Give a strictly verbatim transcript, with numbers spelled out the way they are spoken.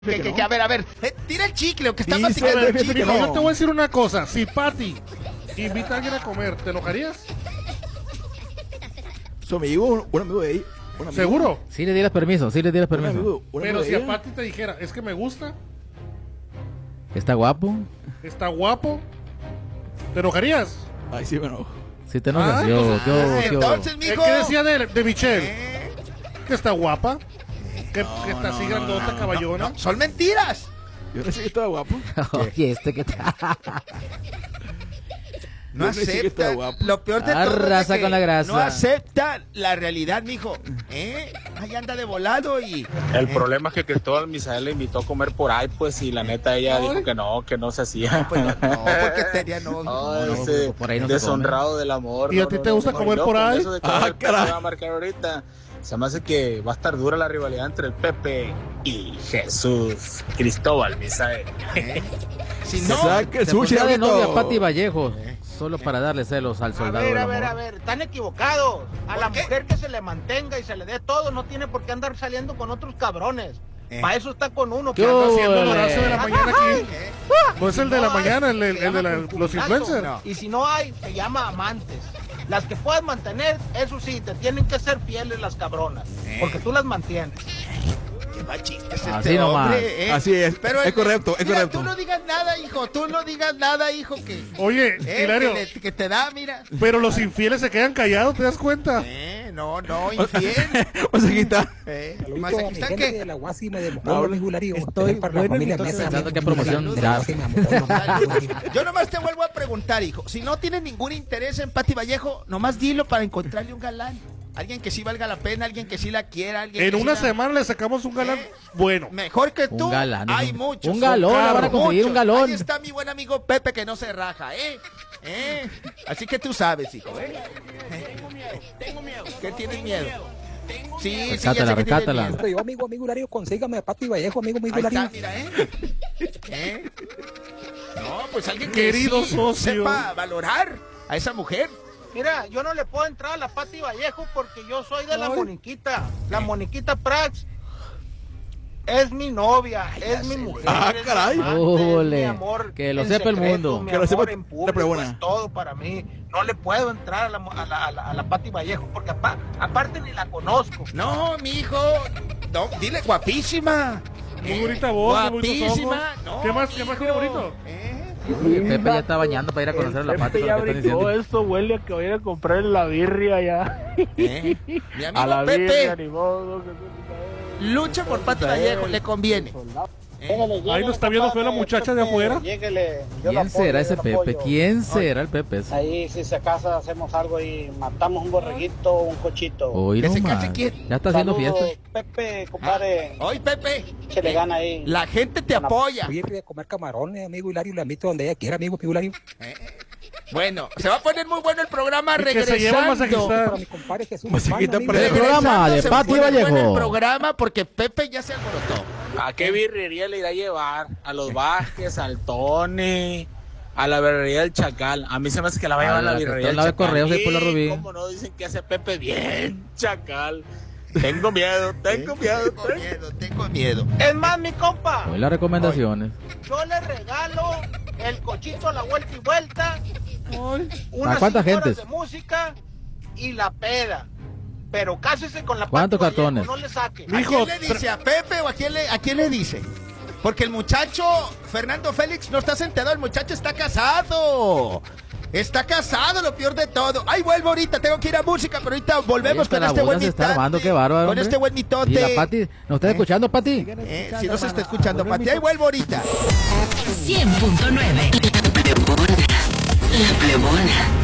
Que, que, que, a ver, a ver, eh, tira el chicle, que está Sí, masticando el sí, chicle. no, yo te voy a decir una cosa. Si Patty invita a alguien a comer, ¿te enojarías? Su amigo, un amigo de ella. un amigo. ¿Seguro? Sí le dieras permiso, sí le dieras Un permiso. amigo, un amigo Pero de si a ella. Patty te dijera, es que me gusta, Está guapo. está guapo, ¿te enojarías? Ay, sí, bueno. Si te enojas, Ah, yo, pues, yo, Ah, yo. entonces, Eh, mijo. ¿Qué decía de, de Michelle? Eh, Que está guapa, que, que está así no, grandota, no, no, caballona. no, son mentiras. Yo no sé que estaba guapo. Oye, este que está. No Yo no sé que está acepta. guapo. Lo peor de todo Arrasa es que con la grasa. no acepta la realidad, mijo. ¿Eh? Ahí anda de volado y... El problema es que Cristóbal Misael le invitó a comer por ahí, pues, y la neta ella Ay. dijo que no, que no se hacía. Pues no, no, porque sería no. Ay, no, ese por ahí no se deshonrado del amor. ¿Y a no, ti no, te no, gusta no, comer no, por con ahí? eso de que Ah, el Pepe caray. va a marcar ahorita. Se me hace que va a estar dura la rivalidad entre el Pepe y Jesús Cristóbal Misael. Si no, Saca el Se sushi, pondría de ahorita. novia Patty Vallejo, solo para darle celos al A soldado ver, del a ver, amor. a ver, están equivocados. A la ¿Por qué? mujer que se le mantenga y se le dé todo, no tiene por qué andar saliendo con otros cabrones. Eh. Para eso está con uno. ¿Qué que anda hubo, Haciendo el eh? horacio de la mañana aquí. ¿eh? Pues el de la No, mañana, es- el, el, se el de llama la- los concubinato. influencers. No. Y si no hay, se llama amantes. Las que puedas mantener, eso sí, te tienen que ser fieles las cabronas. Eh. Porque tú las mantienes. Qué mal chiste es Así este nomás. hombre, ¿eh? Así es, Pero es el- correcto, es mira, correcto. Tú no digas nada, hijo. Tú no digas nada, hijo, que... Oye, eh, Hilario, que, le- que te da, mira. pero los infieles se quedan callados, ¿te das cuenta? Eh, no, no, infiel. O sea, aquí está. Eh, Saludos a mi ¿Masajista gente qué? de la Guasi me demostró No, mi Hilario. estoy para bueno la familia en mi Mesa. Pensando qué promoción Mi da. Guasi me amó. Salud. Yo nomás te vuelvo a preguntar, hijo. Si no tienes ningún interés en Patty Vallejo, nomás dilo para encontrarle un galán. Alguien que sí valga la pena, alguien que sí la quiera, alguien En que una sí la- semana le sacamos un galán Eh. bueno. Mejor que tú, Un galán, hay un- muchos. un galón, Claro, le van a conseguir un galón. Ahí está mi buen amigo Pepe que no se raja, ¿eh? ¿Eh? Así que tú sabes, hijo, ¿eh? Tengo miedo, tengo miedo. ¿Qué tienes miedo? Sí, sí, ya Recátala, sé que tienes recátala. miedo. Pero yo, amigo, amigo Hilario, consígame a Pati Vallejo, amigo, amigo Ahí está, Hilario. mira, ¿eh? ¿Eh? No, pues alguien que Querido sí socio. sepa valorar a esa mujer. Mira, yo no le puedo entrar a la Pati Vallejo porque yo soy de la Ay. Moniquita. La Moniquita Prax es mi novia, es mi mujer. Ah, es mi caray. amante, Ole, es mi amor que lo en sepa el secreto, mundo. mi Que lo amor sepa en la público, pregonera. es todo para mí. No le puedo entrar a la, a la, a la, a la Pati Vallejo porque apa- aparte ni la conozco. No, mi hijo. No, dile guapísima. Muy Eh, bonita voz, muy bonitos guapísima. ojos. No, ¿Qué más, qué más tiene mijo. bonito? ¿Eh? Pepe ya está bañando para ir a conocer a la Patty. Pepe ya ¿qué están brincó, diciendo? esto huele a que voy a ir a comprar la birria ya. ¿Eh? Mi amigo A la Pepe birria, ni modo. lucha por Patty Vallejo, le conviene. Ahí lo está viendo feo la muchacha de afuera. ¿Quién será ese Pepe? ¿Quién será el Pepe ese? Ahí si se casa hacemos algo y matamos un borreguito, un cochito. Hoy ¿Que no se más. case quién? Ya está haciendo Saludos, fiesta. Pepe, compadre, Hoy, Pepe, se le gana ahí. la gente te apoya. Voy a ir a comer camarones, amigo Hilario, le invito donde ella quiera, amigo, amigo Hilario. Bueno, se va a poner muy bueno el programa Y que se lleva el regresando. masajista. Para mi compadre Jesús. Masajita Amigo, para el Hilario. programa de se Patty pone bueno Vallejo. el programa porque Pepe ya se alborotó. ¿A qué birrería le irá a llevar? A los Vázquez, al Tony, a la birrería del Chacal. A mí se me hace que la va a A llevar a la la que birrería está del al lado de Chacal. Correos, ahí por la Y, Rubí. ¿cómo no dicen que hace Pepe bien Chacal? Tengo miedo, tengo miedo. Tengo miedo, tengo miedo. Es más, mi compa, Hoy las recomendaciones. yo le regalo el cochito a la vuelta y vuelta, unas ¿A cuántas cinco horas gentes? de música y la peda. Pero cásese con la ¿Cuántos Pati Vallejo, cartones? no le saque. ¿A Hijo, quién le dice? ¿A Pepe o a quién le, a quién le dice? Porque el muchacho, Fernando Félix, no está sentado, el muchacho está casado. Está casado, lo peor de todo. Ay, vuelvo ahorita, tengo que ir a música, pero ahorita volvemos Esta con la este boda buen se está mitote. armando, qué bárbaro, Con hombre. este buen mitote. ¿Y la Patty? ¿Nos estás escuchando, Patty? Eh, si no se está escuchando, Pati, ahí vuelvo ahorita. cien punto nueve La Plebona. La Plebona.